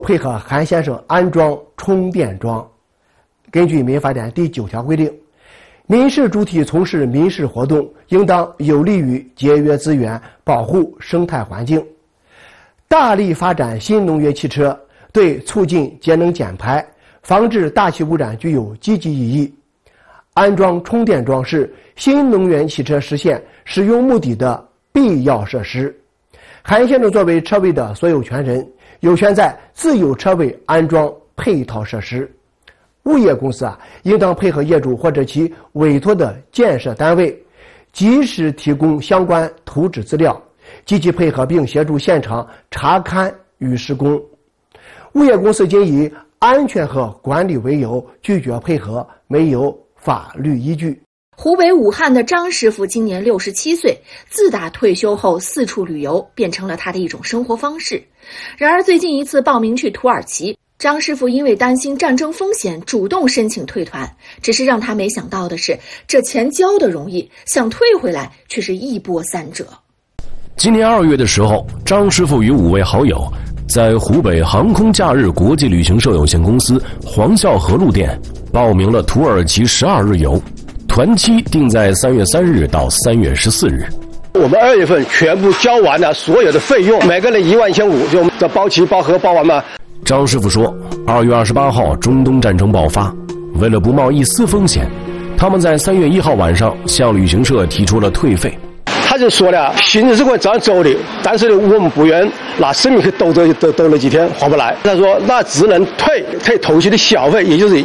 配合韩先生安装充电桩。根据民法典第9条规定，民事主体从事民事活动，应当有利于节约资源，保护生态环境，大力发展新能源汽车，对促进节能减排、防治大气污染具有积极意义。安装充电桩是新能源汽车实现使用目的的必要设施。韩先生作为车位的所有权人，有权在自有车位安装配套设施。物业公司应当配合业主或者其委托的建设单位，及时提供相关图纸资料，积极配合并协助现场查勘与施工。物业公司仅以安全和管理为由拒绝配合，没有法律依据。 湖北武汉的张师傅今年67岁，自打退休后四处旅游变成了他的一种生活方式。然而最近一次报名去土耳其，张师傅因为担心战争风险，主动申请退团。只是让他没想到的是，这钱交得容易，想退回来却是一波三折。 今年2月的时候，张师傅与5位好友在湖北航空假日国际旅行社有限公司黄孝河路店报名了土耳其12日游，团期定在3月3日到3月14日。 我们2月份全部交完了所有的费用，每个人11500，就这包期包盒包完嘛。 张师傅说，2月28号中东战争爆发，为了不冒一丝风险，他们在3月1号晚上向旅行社提出了退费。 他就说了，行政是会这样走的，但是我们不愿拿生命去斗了几天，划不来。他说那只能退头期的小费，也就是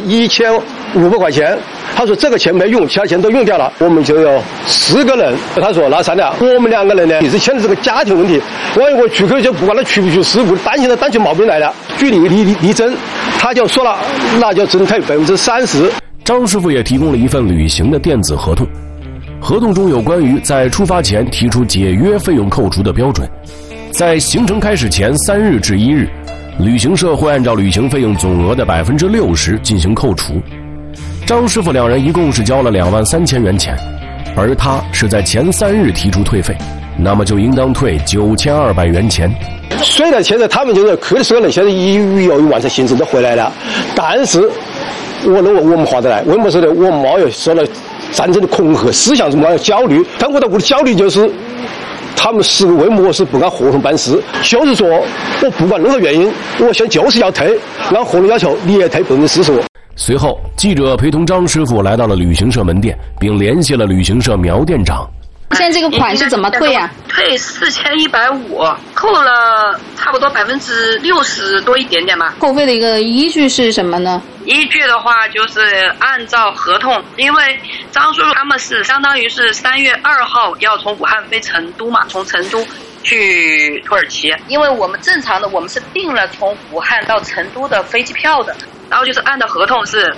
1500块钱。他说这个钱没用，其他钱都用掉了。我们就有10个人，他说那算了，我们2个人呢也是牵着这个家庭问题，万一我去就不管他去不去，师傅担心他担起毛病来了，据理力争，他就说了，那就只能退30%。 张师傅也提供了一份旅行的电子合同。合同中有关于在出发前提出解约费用扣除的标准，在行程开始前3日至1日，旅行社会按照旅行费用总额的60%进行扣除。张师傅2人一共是交了23000元钱，而他是在前3日提出退费，那么就应当退9200元钱。 虽然现在他们就是亏的10个人，现在又完成行程都回来了，但是我们划得来，为什么说呢？我没有受了战争的恐吓，思想中没有焦虑，但我的焦虑就是他们是为么是不按合同办事，就是说我不管任何原因，我现在就是要退，按合同要求你也退45%。 随后记者陪同张师傅来到了旅行社门店，并联系了旅行社苗店长。 现在这个款是怎么退啊？ 退4150，扣了差不多60%多一点点吧。 扣费的一个依据是什么呢？ 依据的话就是按照合同，因为张叔叔他们是相当于是3月2号要从武汉飞成都嘛，从成都去土耳其。因为我们正常的我们是订了从武汉到成都的飞机票的，然后就是按照合同是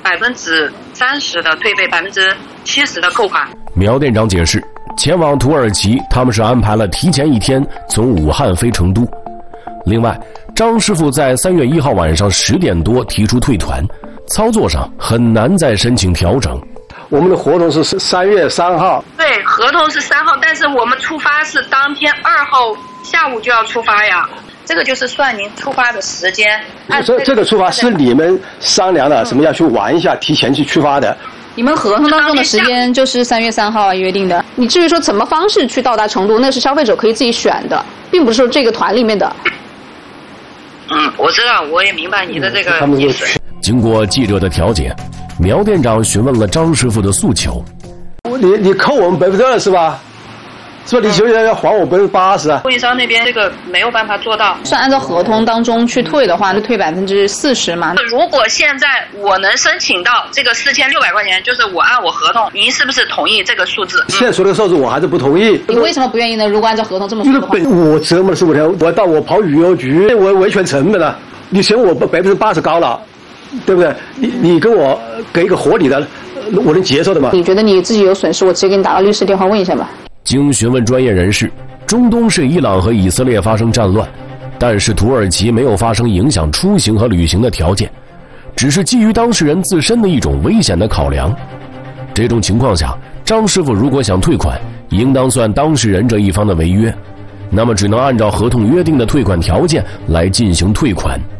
30%的退费，70%的扣款。 苗店长解释，前往土耳其他们是安排了提前1天从武汉飞成都。另外，张师傅在3月1号晚上10点多提出退团，操作上很难再申请调整。 我们的合同是3月3号。 对，合同是3号，但是我们出发是当天2号下午就要出发呀。这个就是算您出发的时间。 这个出发是你们商量了什么要去玩一下，提前去出发的。 你们合同当中的时间就是3月3号约定的。你至于说怎么方式去到达成都，那是消费者可以自己选的，并不是说这个团里面的。 我知道，我也明白你的这个意思。 经过记者的调解，苗店长询问了张师傅的诉求。 你扣我们2%是吧？是吧？你就要还我80%啊！ 供应商那边这个没有办法做到。 算按照合同当中去退的话，就退40%嘛。 如果现在我能申请到这个4600块钱，就是我按我合同，您是不是同意这个数字？ 现在说的数字我还是不同意。 你为什么不愿意呢？如果按照合同这么说的话， 我折磨了15天，我到我跑旅游局，我维权成本了，你嫌我80%高了，对不对？你跟我给一个合理的，我能接受的嘛？ 你觉得你自己有损失，我直接给你打个律师电话问一下吧。 经询问专业人士，中东是伊朗和以色列发生战乱，但是土耳其没有发生影响出行和旅行的条件，只是基于当事人自身的一种危险的考量。这种情况下，张师傅如果想退款，应当算当事人这一方的违约，那么只能按照合同约定的退款条件来进行退款。